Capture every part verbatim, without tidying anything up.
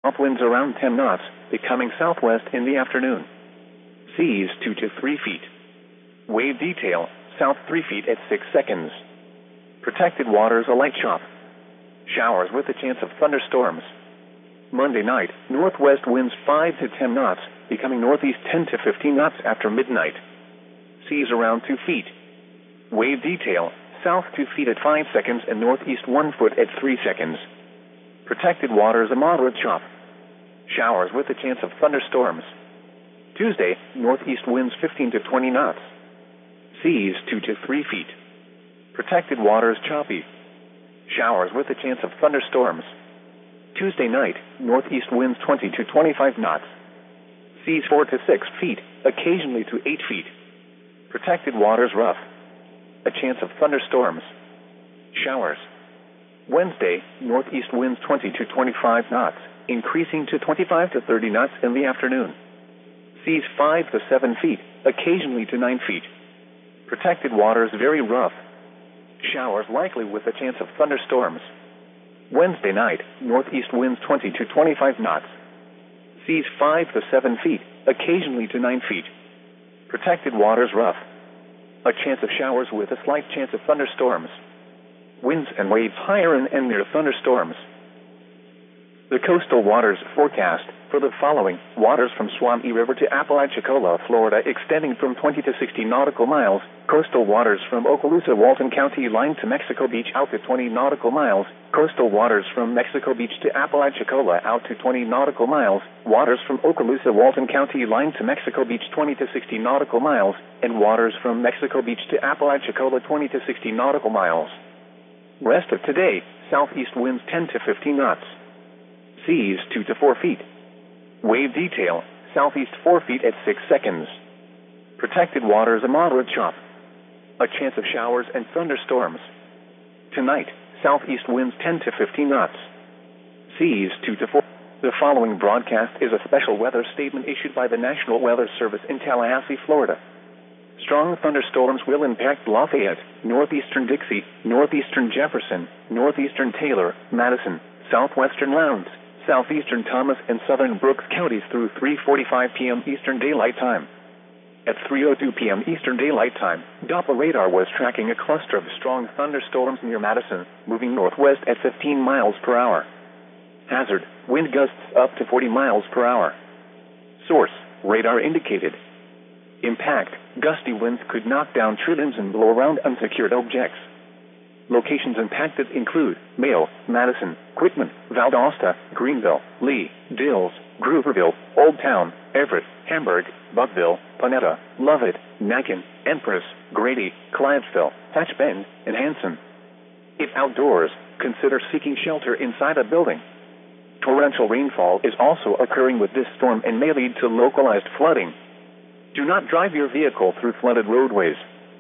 South winds around ten knots, becoming southwest in the afternoon. Seas two to three feet. Wave detail, south three feet at six seconds. Protected waters a light chop. Showers with a chance of thunderstorms. Monday night, northwest winds five to ten knots, becoming northeast ten to fifteen knots after midnight. Seas around two feet. Wave detail, south two feet at five seconds and northeast one foot at three seconds. Protected waters a moderate chop. Showers with a chance of thunderstorms. Tuesday, northeast winds fifteen to twenty knots. Seas two to three feet. Protected waters choppy. Showers with a chance of thunderstorms. Tuesday night, northeast winds twenty to twenty-five knots. Seas four to six feet, occasionally to eight feet. Protected waters rough. A chance of thunderstorms. Showers. Wednesday, northeast winds twenty to twenty-five knots, increasing to twenty-five to thirty knots in the afternoon. Seas five to seven feet, occasionally to nine feet. Protected waters very rough. Showers likely with a chance of thunderstorms. Wednesday night, northeast winds twenty to twenty-five knots. Seas five to seven feet, occasionally to nine feet. Protected waters rough. A chance of showers with a slight chance of thunderstorms. Winds and waves higher and, and near thunderstorms. The coastal waters forecast for the following: waters from Swami River to Apalachicola, Florida, extending from twenty to sixty nautical miles. Coastal waters from Okaloosa, Walton County line to Mexico Beach out to twenty nautical miles. Coastal waters from Mexico Beach to Apalachicola out to twenty nautical miles. Waters from Okaloosa, Walton County line to Mexico Beach twenty to sixty nautical miles. And waters from Mexico Beach to Apalachicola twenty to sixty nautical miles. Rest of today, southeast winds ten to fifteen knots. Seas two to four feet. Wave detail, southeast four feet at six seconds. Protected waters a moderate chop. A chance of showers and thunderstorms. Tonight, southeast winds ten to fifteen knots. Seas two to four. The following broadcast is a special weather statement issued by the National Weather Service in Tallahassee, Florida. Strong thunderstorms will impact Lafayette, northeastern Dixie, northeastern Jefferson, northeastern Taylor, Madison, southwestern Lowndes, southeastern Thomas, and southern Brooks counties through three forty-five p.m. Eastern Daylight Time. At three oh two p.m. Eastern Daylight Time, Doppler radar was tracking a cluster of strong thunderstorms near Madison, moving northwest at fifteen miles per hour. Hazard: wind gusts up to forty miles per hour. Source: radar indicated. Impact: gusty winds could knock down trimmings and blow around unsecured objects. Locations impacted include Mayo, Madison, Quitman, Valdosta, Greenville, Lee, Dills, Grooverville, Old Town, Everett, Hamburg, Buckville, Ponetta, Lovett, Nankin, Empress, Grady, Clivesville, Hatch Bend, and Hanson. If outdoors, consider seeking shelter inside a building. Torrential rainfall is also occurring with this storm and may lead to localized flooding. Do not drive your vehicle through flooded roadways.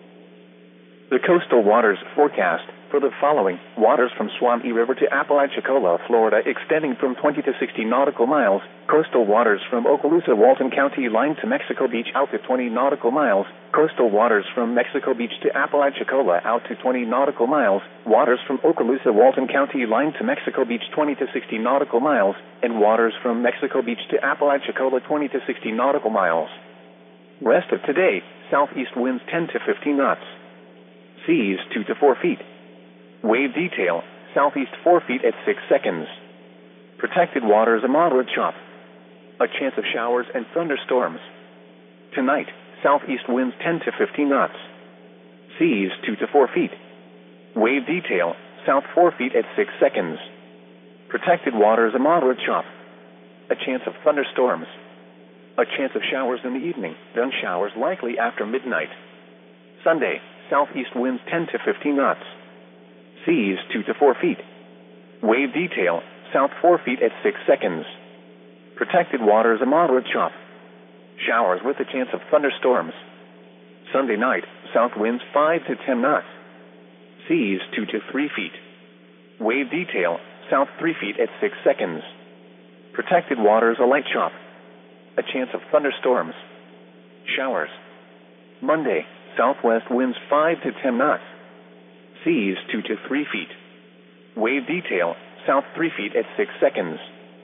The coastal waters forecast for the following: waters from Swami River to Apalachicola, Florida, extending from twenty to sixty nautical miles. Coastal waters from Okaloosa, Walton County line to Mexico Beach out to twenty nautical miles. Coastal waters from Mexico Beach to Apalachicola out to twenty nautical miles. Waters from Okaloosa, Walton County line to Mexico Beach twenty to sixty nautical miles. And waters from Mexico Beach to Apalachicola twenty to sixty nautical miles. Rest of today, southeast winds ten to fifteen knots. Seas two to four feet. Wave detail, southeast four feet at six seconds. Protected waters a moderate chop. A chance of showers and thunderstorms. Tonight, southeast winds ten to fifteen knots. Seas two to four feet. Wave detail, south four feet at six seconds. Protected waters a moderate chop. A chance of thunderstorms. A chance of showers in the evening, then showers likely after midnight. Sunday, southeast winds ten to fifteen knots. Seas two to four feet. Wave detail, south four feet at six seconds. Protected waters a moderate chop. Showers with a chance of thunderstorms. Sunday night, south winds five to ten knots. Seas two to three feet. Wave detail, south three feet at six seconds. Protected waters a light chop. A chance of thunderstorms. Showers. Monday, southwest winds five to ten knots. Seas two to three feet. Wave detail, south three feet at six seconds.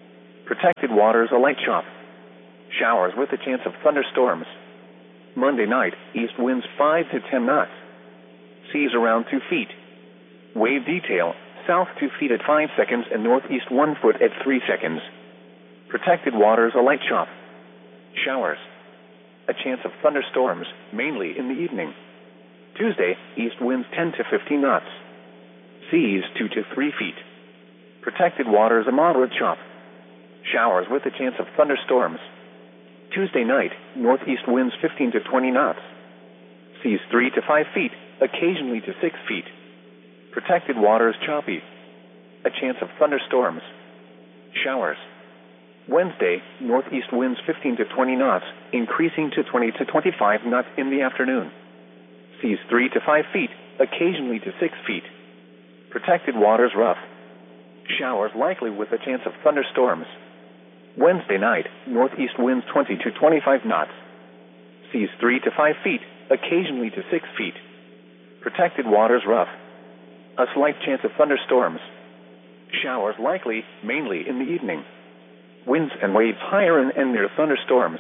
Protected waters, a light chop. Showers with a chance of thunderstorms. Monday night, east winds five to ten knots. Seas around two feet. Wave detail, south two feet at five seconds and northeast one foot at three seconds. Protected waters, a light chop. Showers. A chance of thunderstorms, mainly in the evening. Tuesday, east winds ten to fifteen knots. Seas two to three feet. Protected waters, a moderate chop. Showers with a chance of thunderstorms. Tuesday night, northeast winds fifteen to twenty knots. Seas three to five feet, occasionally to six feet. Protected waters, choppy. A chance of thunderstorms. Showers. Wednesday, northeast winds fifteen to twenty knots, increasing to twenty to twenty-five knots in the afternoon. Seas three to five feet, occasionally to six feet. Protected waters, rough. Showers likely with a chance of thunderstorms. Wednesday night, northeast winds twenty to twenty-five knots. Seas three to five feet, occasionally to six feet. Protected waters, rough. A slight chance of thunderstorms. Showers likely, mainly in the evening. Winds and waves higher and, and near thunderstorms.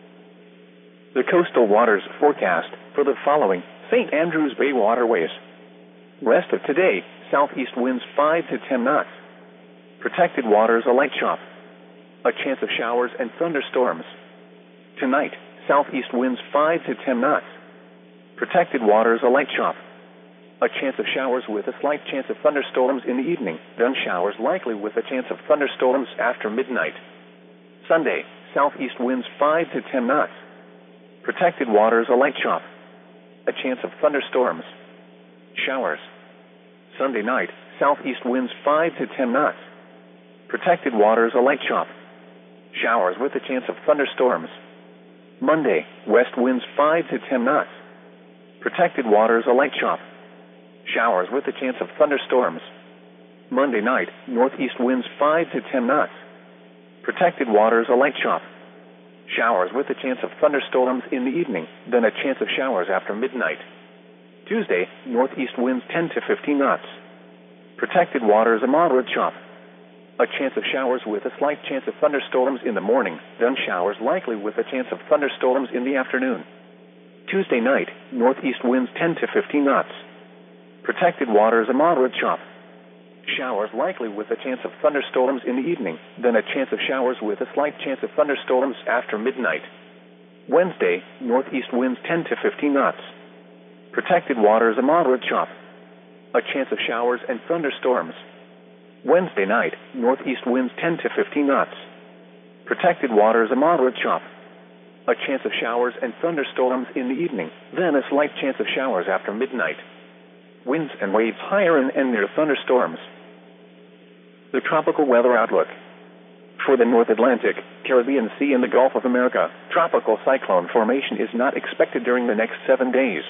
The coastal waters forecast for the following Saint Andrews Bay waterways. Rest of today, southeast winds five to ten knots. Protected waters, a light chop. A chance of showers and thunderstorms. Tonight, southeast winds five to ten knots. Protected waters, a light chop. A chance of showers with a slight chance of thunderstorms in the evening, then showers likely with a chance of thunderstorms after midnight. Sunday, southeast winds five to ten knots. Protected waters, a light chop. A chance of thunderstorms. Showers. Sunday night, southeast winds five to ten knots. Protected waters, a light chop. Showers with a chance of thunderstorms. Monday, west winds five to ten knots. Protected waters, a light chop. Showers with a chance of thunderstorms. Monday night, northeast winds five to ten knots. Protected waters, a light chop. Showers with a chance of thunderstorms in the evening, then a chance of showers after midnight. Tuesday, northeast winds ten to fifteen knots. Protected waters, a moderate chop. A chance of showers with a slight chance of thunderstorms in the morning, then showers likely with a chance of thunderstorms in the afternoon. Tuesday night, northeast winds ten to fifteen knots. Protected waters, a moderate chop. Showers likely with a chance of thunderstorms in the evening, then a chance of showers with a slight chance of thunderstorms after midnight. Wednesday, northeast winds ten to fifteen knots. Protected waters, a moderate chop. A chance of showers and thunderstorms. Wednesday night, northeast winds ten to fifteen knots. Protected waters, a moderate chop. A chance of showers and thunderstorms in the evening, then a slight chance of showers after midnight. Winds and waves higher and, and near thunderstorms. The tropical weather outlook. For the North Atlantic, Caribbean Sea and the Gulf of America, tropical cyclone formation is not expected during the next seven days.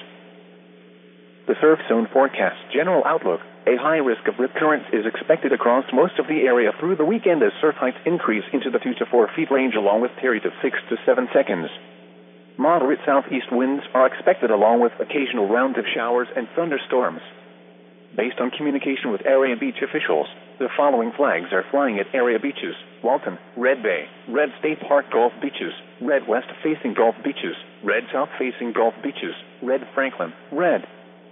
The surf zone forecast general outlook. A high risk of recurrence is expected across most of the area through the weekend as surf heights increase into the two to four feet range along with periods of six to seven seconds. Moderate southeast winds are expected along with occasional rounds of showers and thunderstorms. Based on communication with area beach officials, the following flags are flying at area beaches: Walton, Red Bay, Red State Park Gulf Beaches, Red West Facing Gulf Beaches, Red South Facing Gulf Beaches, Red Franklin, Red.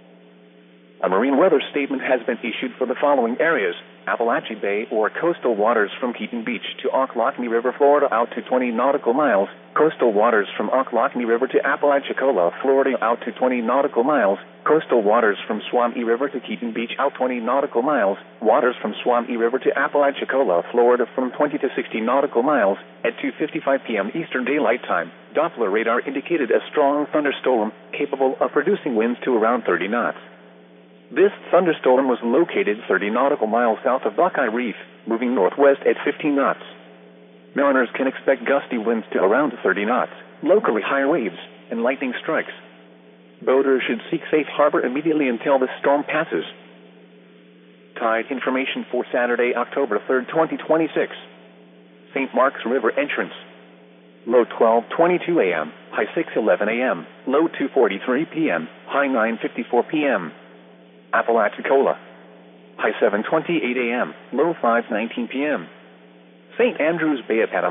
A marine weather statement has been issued for the following areas: Appalachia Bay or coastal waters from Keaton Beach to Ocklawahamie River, Florida out to twenty nautical miles, coastal waters from Ocklawahamie River to Apalachicola, Florida out to twenty nautical miles, coastal waters from Swamee River to Keaton Beach out twenty nautical miles, waters from Swamee River to Apalachicola, Florida from twenty to sixty nautical miles. At two fifty-five p.m. Eastern Daylight Time, Doppler radar indicated a strong thunderstorm capable of producing winds to around thirty knots. This thunderstorm was located thirty nautical miles south of Buckeye Reef, moving northwest at fifteen knots. Mariners can expect gusty winds to around thirty knots, locally higher waves, and lightning strikes. Boaters should seek safe harbor immediately until the storm passes. Tide information for Saturday, October third, twenty twenty-six. Saint Mark's River entrance. Low twelve twenty-two a.m., high six eleven a.m., low two forty-three p.m., high nine fifty-four p.m. Apalachicola. High seven twenty-eight a.m., low five nineteen p.m. Saint Andrews Bay at Panama.